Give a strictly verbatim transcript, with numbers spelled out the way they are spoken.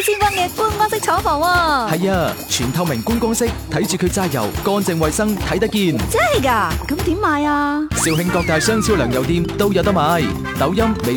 先鋒嘅觀光式廠房喎。 係啊，全透明觀光式，睇住佢榨油，乾淨衛生，睇得見。 真係㗎？咁點買啊？ 肇慶各大商超糧油店都有得買，抖音、微